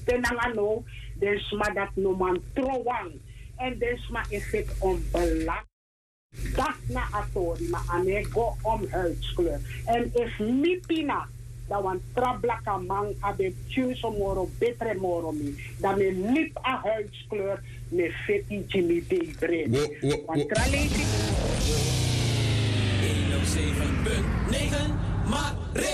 tenangano, dus maar dat no man trouwang. En dus maar is het om belang. Dat na atori, maar anego om huidskleur. En if mipina, dat wan trablaka man abe tjuso moro, betre moro mi. Dat me lip a huidskleur, me feti Jimmy Day breed. Want traleti. 107.9 Mare.